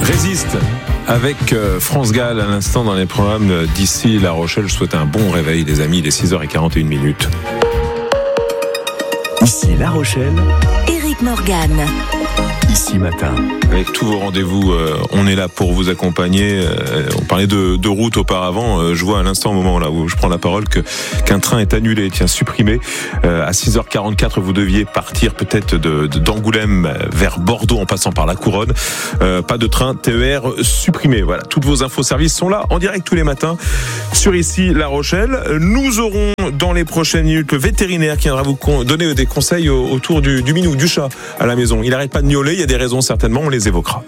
Résiste avec France Gall à l'instant dans les programmes d'ici La Rochelle. Je souhaite un bon réveil les amis, il est 6h41. Ici La Rochelle, Éric Morgan. Ici Matin. Avec tous vos rendez-vous, on est là pour vous accompagner. On parlait de route auparavant. Je vois à l'instant, au moment là où je prends la parole, qu'un train est annulé, supprimé. À 6h44, vous deviez partir peut-être d'Angoulême vers Bordeaux en passant par la Couronne. Pas de train TER supprimé. Voilà, toutes vos infos services sont là en direct tous les matins sur ici La Rochelle. Nous aurons dans les prochaines minutes le vétérinaire qui viendra vous donner des conseils autour du minou, du chat à la maison. Il n'arrête pas de miauler, il y a des raisons certainement, on les évoquera.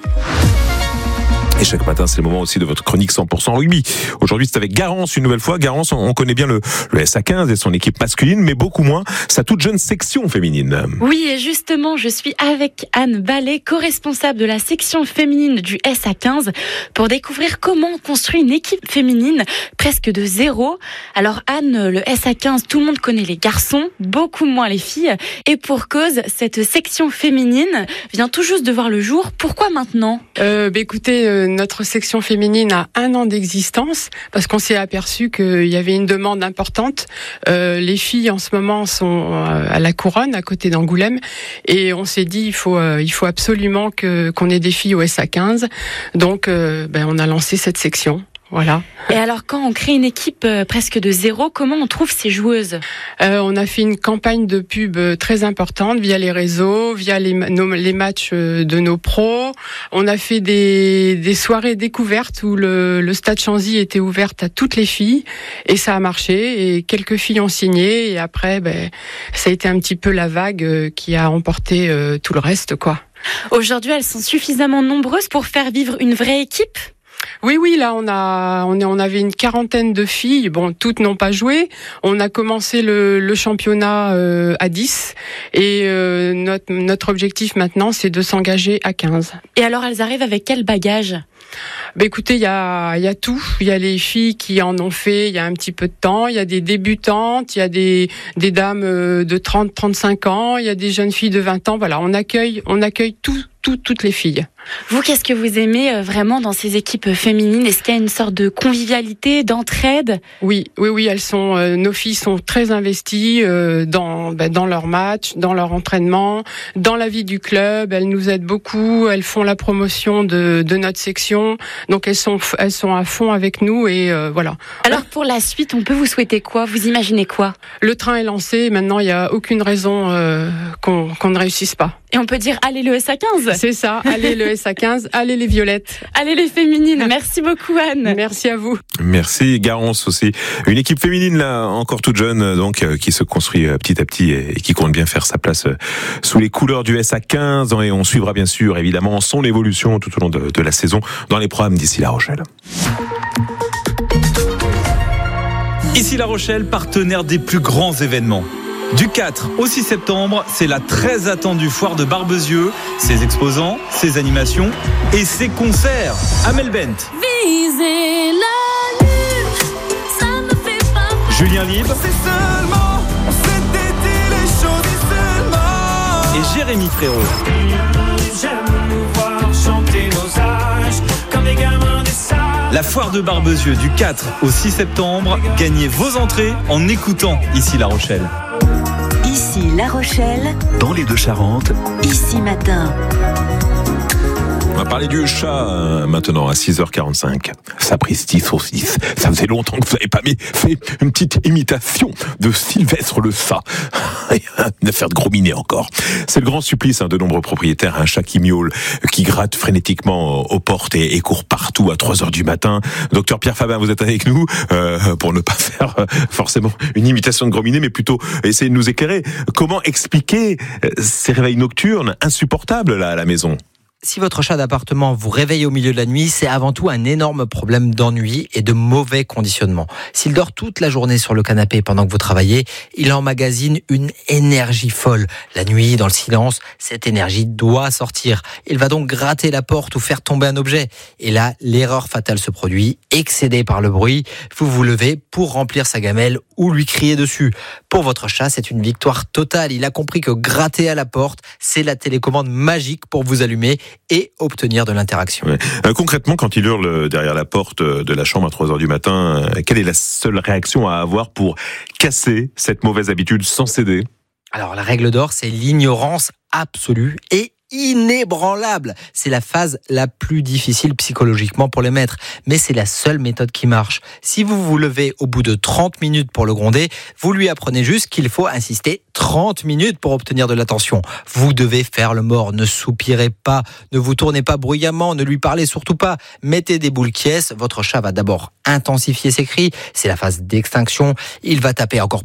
Et chaque matin, c'est le moment aussi de votre chronique 100% rugby. Aujourd'hui, c'est avec Garance une nouvelle fois. Garance, on connaît bien le SA15 et son équipe masculine, mais beaucoup moins sa toute jeune section féminine. Oui, et justement, je suis avec Anne Ballet, co-responsable de la section féminine du SA15, pour découvrir comment on construit une équipe féminine presque de zéro. Alors Anne, le SA15, tout le monde connaît les garçons, beaucoup moins les filles. Et pour cause, cette section féminine vient tout juste de voir le jour. Pourquoi maintenant ? Écoutez, notre section féminine a 1 an d'existence parce qu'on s'est aperçu qu'il y avait une demande importante. Les filles en ce moment sont à la Couronne, à côté d'Angoulême, et on s'est dit il faut absolument qu'on ait des filles au SA15. Donc, on a lancé cette section. Voilà. Et alors, quand on crée une équipe presque de zéro, comment on trouve ces joueuses ? On a fait une campagne de pub très importante via les réseaux, via les matchs de nos pros. On a fait des soirées découvertes où le Stade Chanzy était ouvert à toutes les filles et ça a marché. Et quelques filles ont signé et après, ça a été un petit peu la vague qui a emporté tout le reste, quoi. Aujourd'hui, elles sont suffisamment nombreuses pour faire vivre une vraie équipe ? Oui, là on avait une 40aine de filles. Bon, toutes n'ont pas joué. On a commencé le championnat à 10 et notre objectif maintenant c'est de s'engager à 15. Et alors elles arrivent avec quel bagage ? Écoutez, il y a tout. Il y a les filles qui en ont fait il y a un petit peu de temps. Il y a des débutantes, il y a des dames de 30-35 ans. Il y a des jeunes filles de 20 ans. Voilà, on accueille toutes les filles. Vous, qu'est-ce que vous aimez vraiment dans ces équipes féminines ? Est-ce qu'il y a une sorte de convivialité, d'entraide ? Oui, nos filles sont très investies dans leurs matchs, dans leur entraînement, dans la vie du club. Elles nous aident beaucoup. Elles font la promotion de notre section. Donc elles sont à fond avec nous et voilà. Alors pour la suite, on peut vous souhaiter quoi ? Vous imaginez quoi ? Le train est lancé. Maintenant, il n'y a aucune raison qu'on ne réussisse pas. Et on peut dire allez le SA15. C'est ça, allez le SA15, allez les violettes. Allez les féminines. Merci beaucoup Anne. Merci à vous. Merci Garance aussi. Une équipe féminine là, encore toute jeune, donc qui se construit petit à petit et qui compte bien faire sa place sous les couleurs du SA15. Et on suivra bien sûr évidemment son évolution tout au long de la saison dans les programmes d'ici La Rochelle. Ici La Rochelle, partenaire des plus grands événements. Du 4 au 6 septembre, c'est la très attendue foire de Barbezieux, ses exposants, ses animations et ses concerts. Amel Bent, Viser la lune, ça me fait pas peur. Julien Libre C'est seulement, on s'était dit les choses seulement. et Jérémy Frérot. J'aime nous voir chanter nos âges comme des gamins des salles. La foire de Barbezieux du 4 au 6 septembre, gagnez vos entrées en écoutant Ici La Rochelle. Ici La Rochelle, Dans les Deux-Charentes, Ici Matin. On va parler du chat maintenant à 6h45. Sapristi saucisse. Ça faisait longtemps que vous n'avez pas fait une petite imitation de Sylvestre le chat. Une affaire de gros minet encore. C'est le grand supplice de nombreux propriétaires. Un chat qui miaule, qui gratte frénétiquement aux portes et court partout à 3h du matin. Docteur Pierre Fabin, vous êtes avec nous pour ne pas faire forcément une imitation de gros minet, mais plutôt essayer de nous éclairer. Comment expliquer ces réveils nocturnes insupportables là à la maison ? Si votre chat d'appartement vous réveille au milieu de la nuit, c'est avant tout un énorme problème d'ennui et de mauvais conditionnement. S'il dort toute la journée sur le canapé pendant que vous travaillez, il emmagasine une énergie folle. La nuit, dans le silence, cette énergie doit sortir. Il va donc gratter la porte ou faire tomber un objet. Et là, l'erreur fatale se produit. Excédé par le bruit, vous vous levez pour remplir sa gamelle ou lui crier dessus. Pour votre chat, c'est une victoire totale. Il a compris que gratter à la porte, c'est la télécommande magique pour vous allumer et obtenir de l'interaction. Ouais. Concrètement, quand il hurle derrière la porte de la chambre à 3h du matin, quelle est la seule réaction à avoir pour casser cette mauvaise habitude sans céder ? Alors la règle d'or, c'est l'ignorance absolue et inébranlable. C'est la phase la plus difficile psychologiquement pour les maîtres, mais c'est la seule méthode qui marche. Si vous vous levez au bout de 30 minutes pour le gronder, vous lui apprenez juste qu'il faut insister 30 minutes pour obtenir de l'attention. Vous devez faire le mort, ne soupirez pas, ne vous tournez pas bruyamment, ne lui parlez surtout pas. Mettez des boules quiesces, votre chat va d'abord intensifier ses cris, c'est la phase d'extinction, il va taper encore